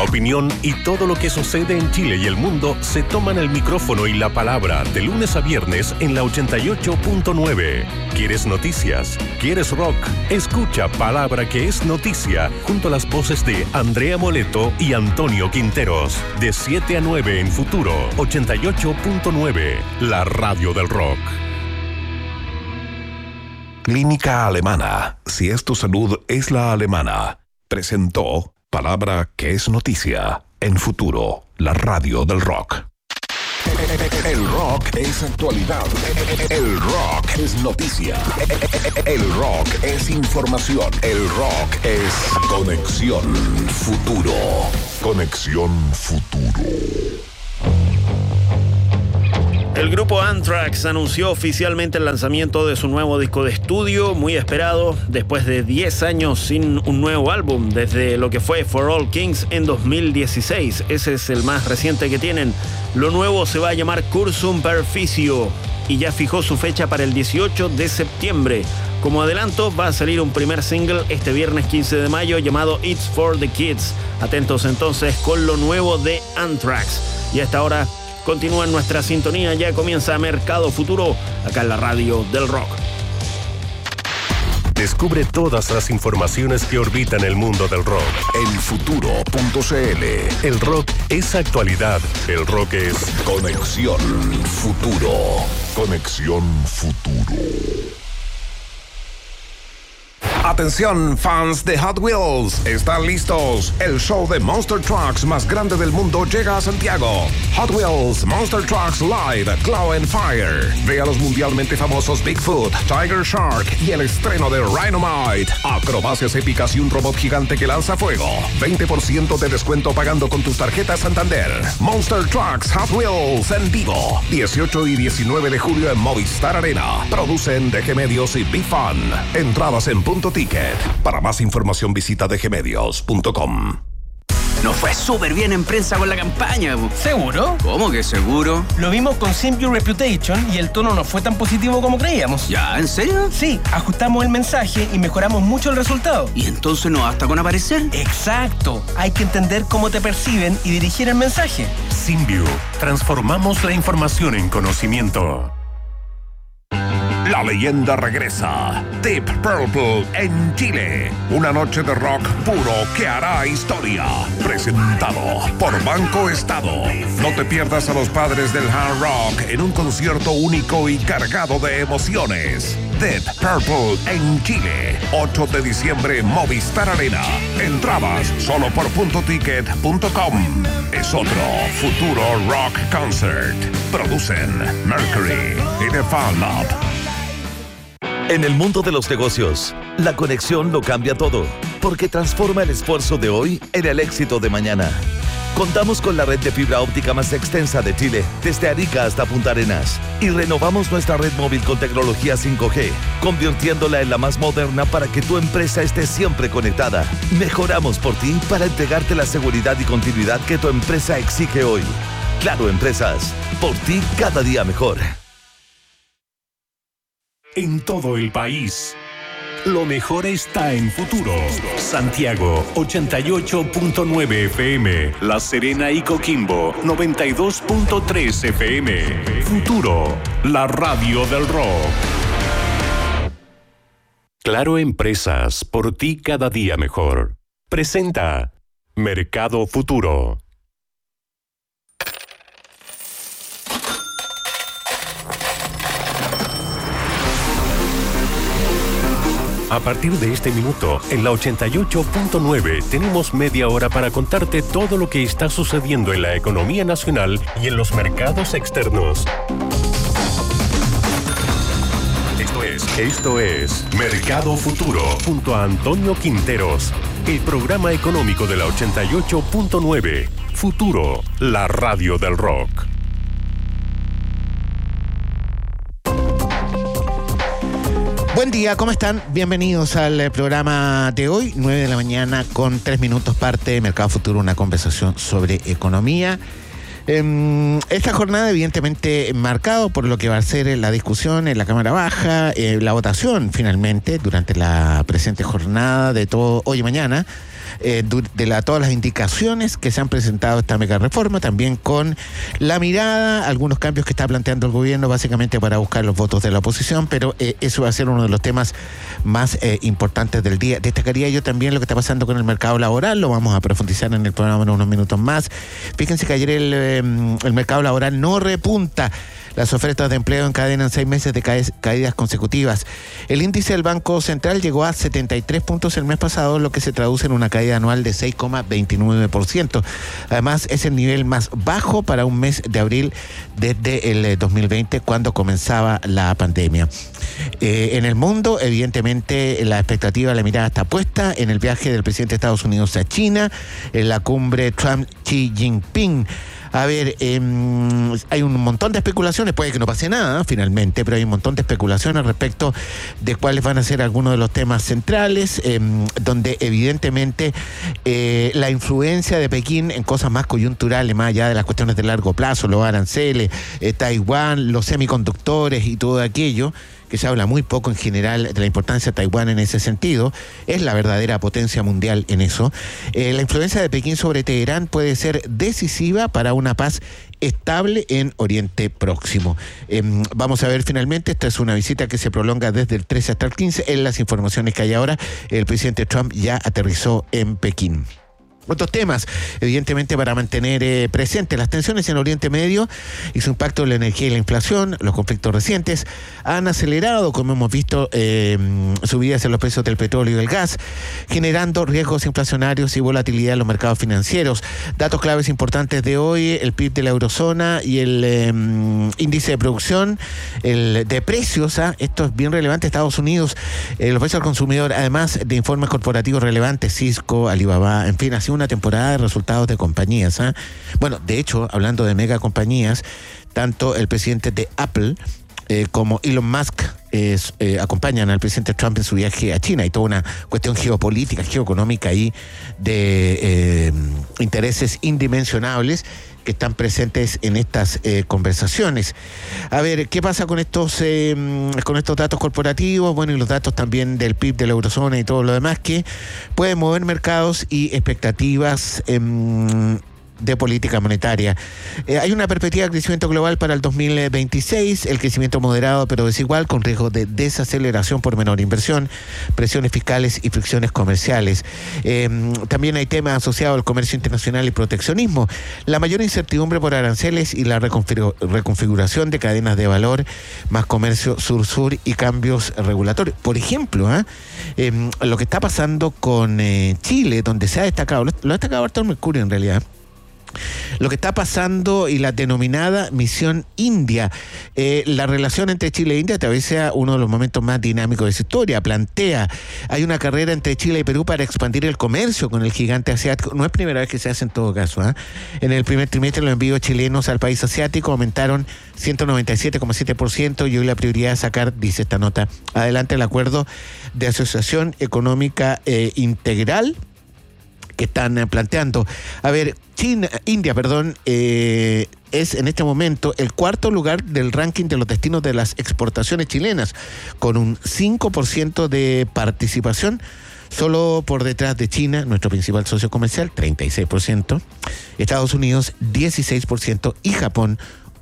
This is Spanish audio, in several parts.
opinión y todo lo que sucede en Chile y el mundo se toman el micrófono y la palabra de lunes a viernes en la 88.9. ¿Quieres noticias? ¿Quieres rock? Escucha Palabra que es noticia junto a las voces de Andrea Moleto y Antonio Quinteros. De 7 a 9 en Futuro 88.9, la radio del rock. Clínica Alemana. Si es tu salud, es la alemana. Presentó Palabra que es noticia en Futuro, la radio del rock. El rock es actualidad. El rock es noticia. El rock es información. El rock es Conexión Futuro. Conexión Futuro. El grupo Anthrax anunció oficialmente el lanzamiento de su nuevo disco de estudio, muy esperado, después de 10 años sin un nuevo álbum, desde lo que fue For All Kings en 2016. Ese es el más reciente que tienen. Lo nuevo se va a llamar Cursum Perficio y ya fijó su fecha para el 18 de septiembre. Como adelanto, va a salir un primer single este viernes 15 de mayo llamado It's for the Kids. Atentos entonces con lo nuevo de Anthrax. Y a esta hora continúa en nuestra sintonía, ya comienza Mercado Futuro, acá en la radio del rock. Descubre todas las informaciones que orbitan el mundo del rock en futuro.cl. El rock es actualidad, el rock es Conexión Futuro. Conexión Futuro. Atención, fans de Hot Wheels, ¿están listos? El show de Monster Trucks más grande del mundo llega a Santiago. Hot Wheels Monster Trucks Live Glow and Fire. Ve a los mundialmente famosos Bigfoot, Tiger Shark y el estreno de Rhinomite. Acrobacias épicas y un robot gigante que lanza fuego. 20% de descuento pagando con tus tarjetas Santander. Monster Trucks Hot Wheels en vivo. 18 y 19 de julio en Movistar Arena. Producen DG Medios y Big Fun. Entradas en Punto Ticket. Para más información visita dgmedios.com. Nos fue súper bien en prensa con la campaña. ¿Seguro? ¿Cómo que seguro? Lo vimos con Simp Your Reputation y el tono no fue tan positivo como creíamos. ¿Ya? ¿En serio? Sí, ajustamos el mensaje y mejoramos mucho el resultado. ¿Y entonces no basta con aparecer? Exacto. Hay que entender cómo te perciben y dirigir el mensaje. Simview. Transformamos la información en conocimiento. La leyenda regresa. Deep Purple en Chile. Una noche de rock puro que hará historia. Presentado por Banco Estado. No te pierdas a los padres del hard rock en un concierto único y cargado de emociones. Deep Purple en Chile. 8 de diciembre, Movistar Arena. Entradas solo por puntoticket.com. Es otro Futuro Rock Concert. Producen Mercury y The Fan Lab. En el mundo de los negocios, la conexión lo cambia todo, porque transforma el esfuerzo de hoy en el éxito de mañana. Contamos con la red de fibra óptica más extensa de Chile, desde Arica hasta Punta Arenas, y renovamos nuestra red móvil con tecnología 5G, convirtiéndola en la más moderna para que tu empresa esté siempre conectada. Mejoramos por ti para entregarte la seguridad y continuidad que tu empresa exige hoy. Claro Empresas, por ti cada día mejor. En todo el país, lo mejor está en Futuro. Santiago, 88.9 FM. La Serena y Coquimbo, 92.3 FM. Futuro, la radio del rock. Claro Empresas, por ti cada día mejor. Presenta Mercado Futuro. A partir de este minuto, en la 88.9 tenemos media hora para contarte todo lo que está sucediendo en la economía nacional y en los mercados externos. Esto es Mercado Futuro, junto a Antonio Quinteros, el programa económico de la 88.9. Futuro, la radio del rock. Buen día, ¿cómo están? Bienvenidos al programa de hoy, 9 de la mañana con 3 minutos, parte de Mercado Futuro, una conversación sobre economía. Esta jornada evidentemente marcado por lo que va a ser la discusión en la Cámara Baja, la votación finalmente durante la presente jornada de todo hoy y mañana todas las indicaciones que se han presentado esta mega reforma, también con la mirada, algunos cambios que está planteando el gobierno básicamente para buscar los votos de la oposición, pero eso va a ser uno de los temas más importantes del día. Destacaría yo también lo que está pasando con el mercado laboral, lo vamos a profundizar en el programa en unos minutos más. Fíjense que ayer el mercado laboral no repunta. Las ofertas de empleo encadenan 6 meses de caídas consecutivas. El índice del Banco Central llegó a 73 puntos el mes pasado, lo que se traduce en una caída anual de 6,29%. Además, es el nivel más bajo para un mes de abril desde el 2020, cuando comenzaba la pandemia. En el mundo, evidentemente, la expectativa, la mirada está puesta en el viaje del presidente de Estados Unidos a China, en la cumbre Trump-Xi Jinping. A ver, hay un montón de especulaciones, puede que no pase nada finalmente, pero hay un montón de especulaciones respecto de cuáles van a ser algunos de los temas centrales, donde evidentemente la influencia de Pekín en cosas más coyunturales, más allá de las cuestiones de largo plazo, los aranceles, Taiwán, los semiconductores y todo aquello, que se habla muy poco en general de la importancia de Taiwán en ese sentido, es la verdadera potencia mundial en eso. La influencia de Pekín sobre Teherán puede ser decisiva para una paz estable en Oriente Próximo. Vamos a ver finalmente, esta es una visita que se prolonga desde el 13 hasta el 15. En las informaciones que hay ahora, el presidente Trump ya aterrizó en Pekín. Otros temas, evidentemente, para mantener presentes las tensiones en Oriente Medio y su impacto en la energía y la inflación. Los conflictos recientes han acelerado, como hemos visto, subidas en los precios del petróleo y del gas, generando riesgos inflacionarios y volatilidad en los mercados financieros. Datos claves importantes de hoy: el PIB de la eurozona y el índice de producción, el de precios, esto es bien relevante, Estados Unidos, los precios al consumidor, además de informes corporativos relevantes, Cisco, Alibaba, en fin, así una temporada de resultados de compañías. Bueno, de hecho, hablando de mega compañías, tanto el presidente de Apple como Elon Musk acompañan al presidente Trump en su viaje a China. Hay toda una cuestión geopolítica, geoeconómica ahí de intereses indimensionables que están presentes en estas conversaciones. A ver, ¿qué pasa con estos datos corporativos? Bueno, y los datos también del PIB de la eurozona y todo lo demás, que pueden mover mercados y expectativas de política monetaria. Hay una perspectiva de crecimiento global para el 2026, el crecimiento moderado pero desigual, con riesgo de desaceleración por menor inversión, presiones fiscales y fricciones comerciales. También hay temas asociados al comercio internacional y proteccionismo, la mayor incertidumbre por aranceles y la reconfiguración de cadenas de valor, más comercio sur-sur y cambios regulatorios. Por ejemplo, lo que está pasando con Chile, donde se ha destacado, lo ha destacado Arturo Mercurio en realidad, lo que está pasando y la denominada Misión India. La relación entre Chile e India atraviesa uno de los momentos más dinámicos de su historia. Hay una carrera entre Chile y Perú para expandir el comercio con el gigante asiático. No es primera vez que se hace en todo caso. En el primer trimestre los envíos chilenos al país asiático aumentaron 197,7% y hoy la prioridad es sacar, dice esta nota, adelante el acuerdo de asociación económica integral que están planteando. A ver, India, es en este momento el cuarto lugar del ranking de los destinos de las exportaciones chilenas, con un 5% de participación, solo por detrás de China, nuestro principal socio comercial, 36%, Estados Unidos, 16%, y Japón,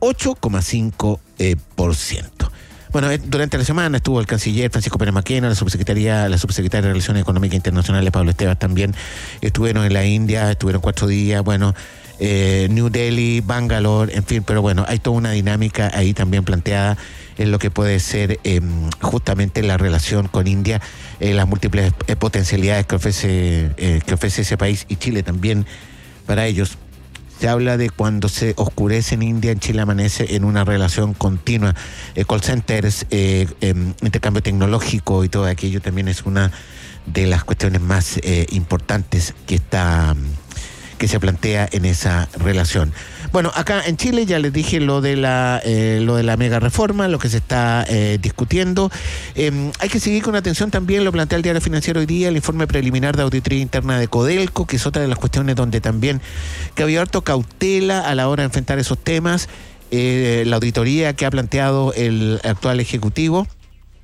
8,5%. Bueno, durante la semana estuvo el canciller Francisco Pérez Maquena, la subsecretaria de Relaciones Económicas Internacionales, Pablo Esteban, también estuvieron en la India, estuvieron 4 días, New Delhi, Bangalore, en fin, pero bueno, hay toda una dinámica ahí también planteada en lo que puede ser justamente la relación con India, las múltiples potencialidades que ofrece ese país, y Chile también para ellos. Se habla de cuando se oscurece en India, en Chile amanece en una relación continua. Call centers, intercambio tecnológico y todo aquello también es una de las cuestiones más importantes que se plantea en esa relación. Bueno, acá en Chile ya les dije lo de la mega reforma, lo que se está discutiendo. Hay que seguir con atención también, lo plantea el Diario Financiero hoy día, el informe preliminar de auditoría interna de Codelco, que es otra de las cuestiones donde también que había harto cautela a la hora de enfrentar esos temas. La auditoría que ha planteado el actual Ejecutivo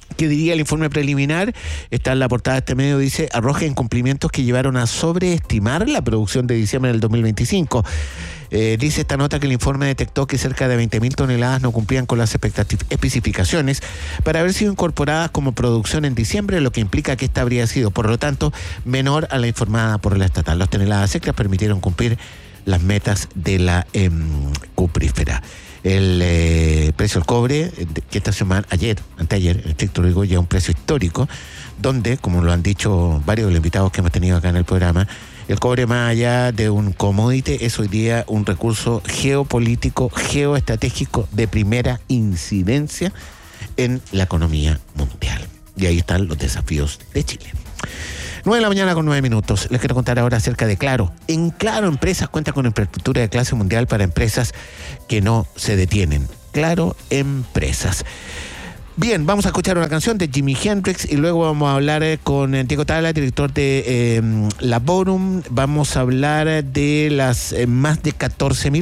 ¿Qué diría el informe preliminar? Está en la portada de este medio, dice, arroja incumplimientos que llevaron a sobreestimar la producción de diciembre del 2025. Dice esta nota que el informe detectó que cerca de 20.000 toneladas no cumplían con las especificaciones para haber sido incorporadas como producción en diciembre, lo que implica que esta habría sido, por lo tanto, menor a la informada por la estatal. Las toneladas secas permitieron cumplir las metas de la cuprífera. El precio del cobre, que esta semana, anteayer, en estricto rigor, ya un precio histórico, donde, como lo han dicho varios de los invitados que hemos tenido acá en el programa, el cobre, más allá de un commodity, es hoy día un recurso geopolítico, geoestratégico de primera incidencia en la economía mundial. Y ahí están los desafíos de Chile. 9 de la mañana con 9 minutos. Les quiero contar ahora acerca de Claro. En Claro Empresas cuenta con infraestructura de clase mundial para empresas que no se detienen. Claro Empresas. Bien, vamos a escuchar una canción de Jimi Hendrix y luego vamos a hablar con Diego Tala, director de Laborum. Vamos a hablar de las más de 14.000